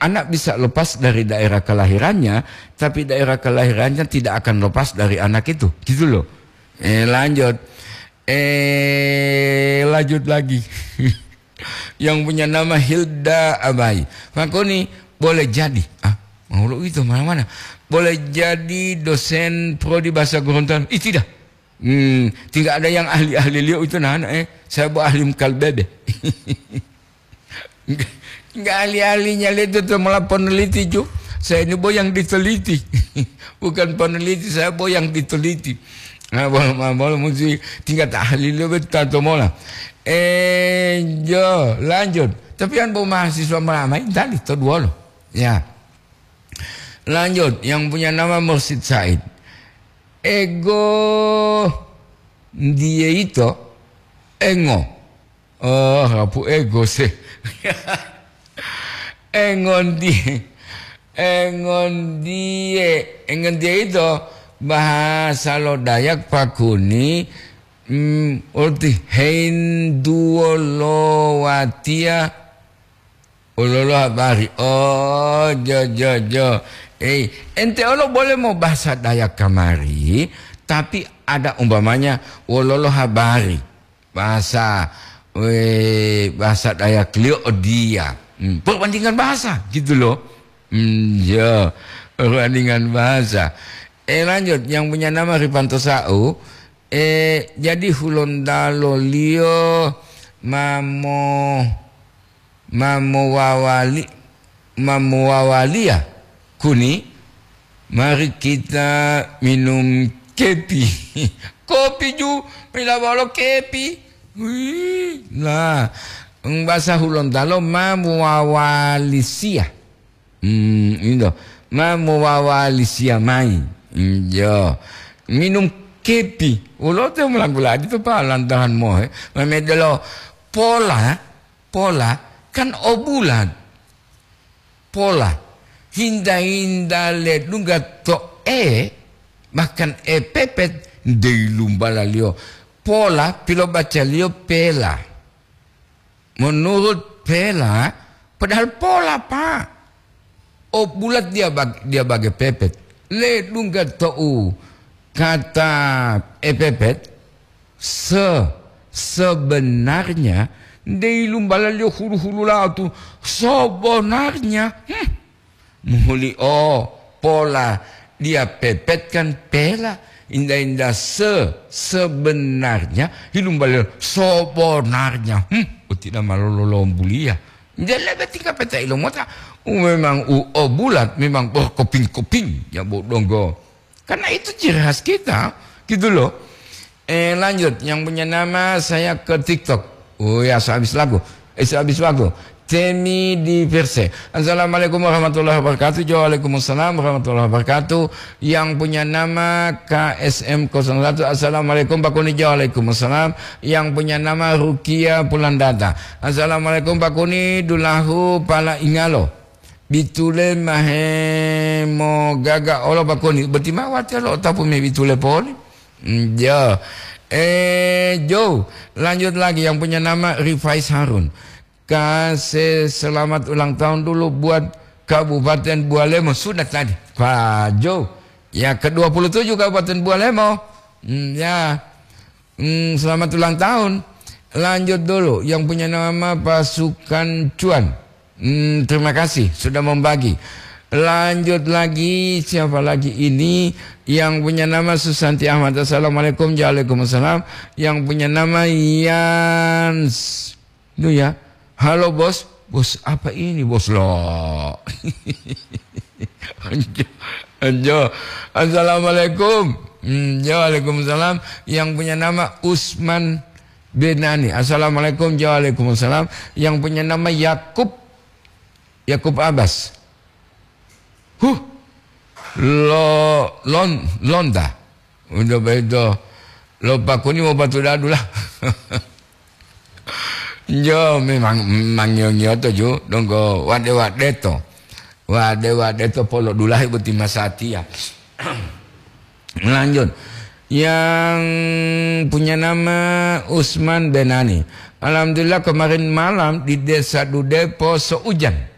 Anak bisa lepas dari daerah kelahirannya, tapi daerah kelahirannya tidak akan lepas dari anak itu. Gitu loh. Lanjut. Lanjut lagi. Yang punya nama Hilda Abai. Fakoni boleh jadi. Mau itu mana-mana. Boleh jadi dosen prodi bahasa Gorontalo. Tidak. Tidak ada yang ahli-ahli liu itu saya buat ahli kalbebe. Enggak ahli-ahlinya itu malah peneliti juga. Saya ini yang diteliti. Bukan peneliti, saya yang diteliti. Nah, boleh mesti tingkat ahli liu itu atau mola. Lanjut. Tapi kan mahasiswa meramai tadi itu dua loh. Ya. Lanjut, yang punya nama Mursid Said. Ego dia itu engo. Rapu ego sih. Engon dia itu bahasa Dayak Pakuni orti henduolowatia ulolo habari. Ente olo boleh mau bahasa Dayak kamari, tapi ada umpamanya ulolo habari bahasa Dayak Liu dia. Perbandingan bahasa gitu loh. Perbandingan bahasa. Lanjut, yang punya nama Rifanto Sau. Jadi Hulondalo Lio Mamuwawalia Kuni. Mari kita minum kepi. Kopi ju milawalo kepi. Nah, bahasa Hulondalo mamuwawalisia. Itu mamuwawalisia mai. Minum kepi. Ulo te mulangula itu pa lantahan mo. Memedelo pola kan obulan. Pola hinda le lunga to bahkan pepet de lumbala lio. Pola pilo baca lio pela. Menurut pela, padahal pola pak. Bulat dia bagi pepet. Le lunga to kata pepet sebenarnya de lumbala lio hulu lah tu sebenarnya. Muli pola dia pepet kan pela. Indah-indah sebenarnya hilum balik sebenarnya tidak malololom bulia dia lebih tinggal peta ilmu tak memang bulat memang koping-koping ya bodonggo karena itu ciri khas kita gitu loh. Lanjut, yang punya nama saya ke TikTok. Ya sehabis lagu Temi di Verse. Assalamualaikum warahmatullahi wabarakatuh. Waalaikumsalam warahmatullahi wabarakatuh. Yang punya nama KSM01. Assalamualaikum Pak Kuni. Waalaikumsalam. Yang punya nama Rukia Pulandata. Assalamualaikum Pak Kuni. Dulahu pala ingalo. Bitule mahemo gaga olo Pak Kuni. Bertima watia lo tapu me bitule poli. Lanjut lagi, yang punya nama Rifais Harun. Kasih selamat ulang tahun dulu buat Kabupaten Bualemo. Sudah tadi Pak Jo. Ya ke-27 Kabupaten Bualemo. Selamat ulang tahun. Lanjut dulu, yang punya nama Pasukan Cuan. Terima kasih sudah membagi. Lanjut lagi, siapa lagi ini? Yang punya nama Susanti Ahmad. Assalamualaikum. Waalaikumsalam. Yang punya nama Yans. Itu ya. Halo bos. Bos apa ini bos lo? Anjo. Assalamualaikum. Waalaikumsalam. Yang punya nama Usman Benani. Assalamualaikum. Waalaikumsalam. Yang punya nama Yakub Abbas. Londa. Udah bedo. Lo Pak Kuni mau batu dadu lah. Jo memang nyonyo to jo donggo wade to polo dulah ibu timasati ya. Lanjut, yang punya nama Usman Benani. Alhamdulillah kemarin malam di Desa Dudepo seujan.